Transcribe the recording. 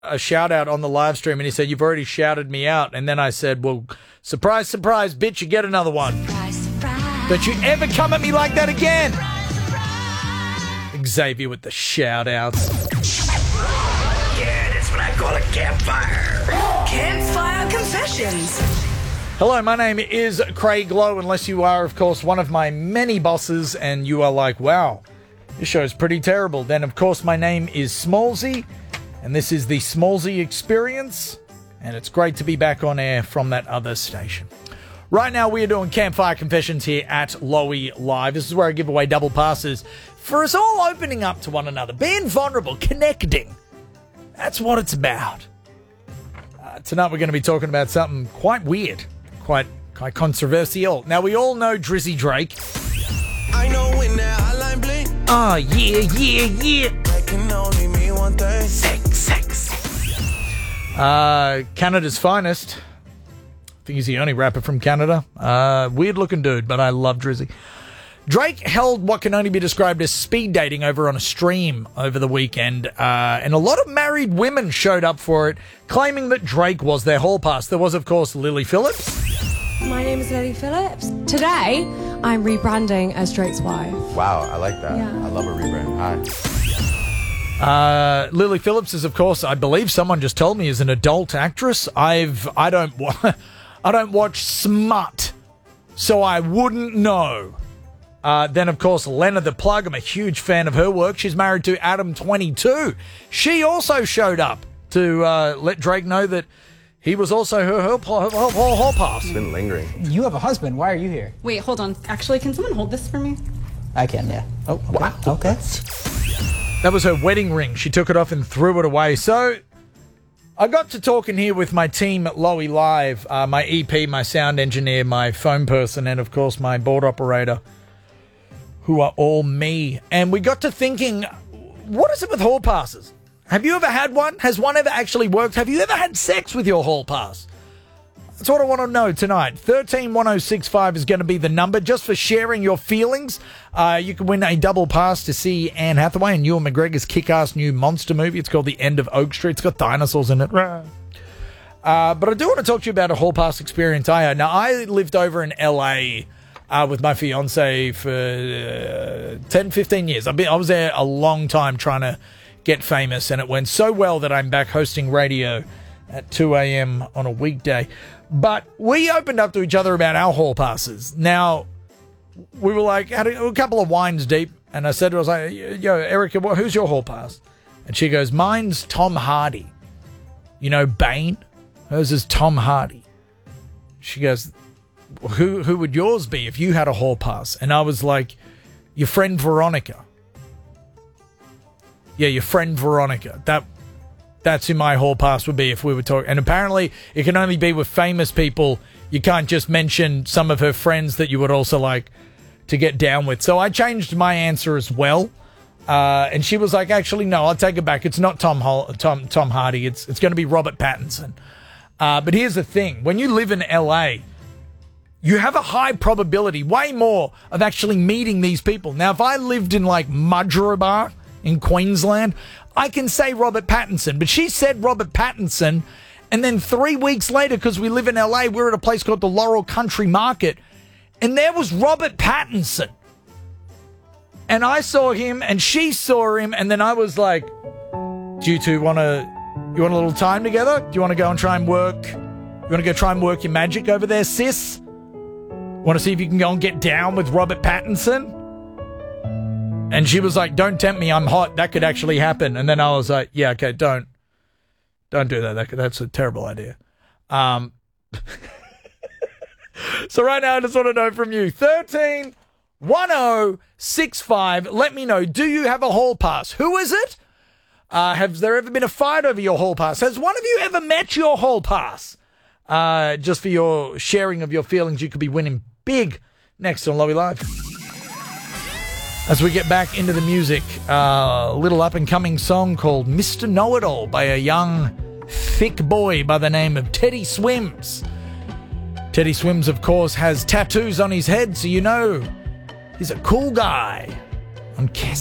a shout out on the live stream, and he said, "You've already shouted me out." And then I said, "Well, surprise, surprise, bitch, you get another one. Surprise, surprise. Don't you ever come at me like that again." Xavier with the shout outs. Yeah, that's what I call a campfire. Campfire Confessions. Hello, my name is Craig Lowe, unless you are, of course, one of my many bosses and you are like, wow, this show's pretty terrible. Then, of course, my name is Smallsy, and this is the Smallsy Experience, and it's great to be back on air from that other station. Right now, we are doing Campfire Confessions here at Lowy Live. This is where I give away double passes for us all opening up to one another, being vulnerable, connecting. That's what it's about. Tonight, we're going to be talking about something quite weird, quite controversial. Now, we all know Drizzy Drake. I know when that hotline blink. Oh, yeah. That can only mean one thing. Sex. Canada's finest. I think he's the only rapper from Canada. Weird looking dude, but I love Drizzy. Drake held what can only be described as speed dating over on a stream over the weekend, and a lot of married women showed up for it, claiming that Drake was their hall pass. There was, of course, Lily Phillips. My name is Lily Phillips. Today, I'm rebranding as Drake's wife. Wow, I like that. Yeah. I love a rebrand. Hi. Lily Phillips is, of course, I believe someone just told me, is an adult actress. I don't watch smut, so I wouldn't know. Then, of course, Lena the Plug. I'm a huge fan of her work. She's married to Adam22. She also showed up to let Drake know that he was also her hall pass. It's been lingering. You have a husband. Why are you here? Wait, hold on. Actually, can someone hold this for me? I can, yeah. Oh, okay. Wow. Okay. That was her wedding ring. She took it off and threw it away. So I got to talking here with my team at Lowy Live, my EP, my sound engineer, my phone person, and, of course, my board operator, who are all me. And we got to thinking, what is it with hall passes? Have you ever had one? Has one ever actually worked? Have you ever had sex with your hall pass? That's what I want to know tonight. 131065 is going to be the number just for sharing your feelings. You can win a double pass to see Anne Hathaway and Ewan McGregor's kick-ass new monster movie. It's called The End of Oak Street. It's got dinosaurs in it. But I do want to talk to you about a hall pass experience I had. Now, I lived over in LA with my fiance for 10, 15 years. I was there a long time trying to get famous, and it went so well that I'm back hosting radio at 2 a.m. on a weekday. But we opened up to each other about our hall passes. Now, we were like, had a couple of wines deep, and I said to her, I was like, yo, Erica, who's your hall pass? And she goes, mine's Tom Hardy. You know Bane? Hers is Tom Hardy. She goes, who would yours be if you had a hall pass? And I was like, your friend Veronica. Yeah, your friend Veronica. That's who my hall pass would be if we were talking. And apparently, it can only be with famous people. You can't just mention some of her friends that you would also like to get down with. So I changed my answer as well. And she was like, actually, no, I'll take it back. It's not Tom Hardy. It's going to be Robert Pattinson. But here's the thing. When you live in LA, you have a high probability, way more, of actually meeting these people. Now, if I lived in like Mudgeeraba in Queensland, I can say Robert Pattinson, but she said Robert Pattinson, and then 3 weeks later, because we live in LA, we're at a place called the Laurel Country Market, and there was Robert Pattinson. And I saw him, and she saw him, and then I was like, do you two want a little time together? Do you want to go and try and work? You want to go try and work your magic over there, sis? Want to see if you can go and get down with Robert Pattinson? And she was like, don't tempt me, I'm hot. That could actually happen. And then I was like, yeah, okay, don't do that. That's a terrible idea. So right now, I just want to know from you, 131065, let me know, do you have a hall pass? Who is it? Has there ever been a fight over your hall pass? Has one of you ever met your hall pass? Just for your sharing of your feelings, you could be winning big next on Lowy Live. As we get back into the music, a little up-and-coming song called Mr. Know-It-All by a young, thick boy by the name of Teddy Swims. Teddy Swims, of course, has tattoos on his head, so you know he's a cool guy on Kiss.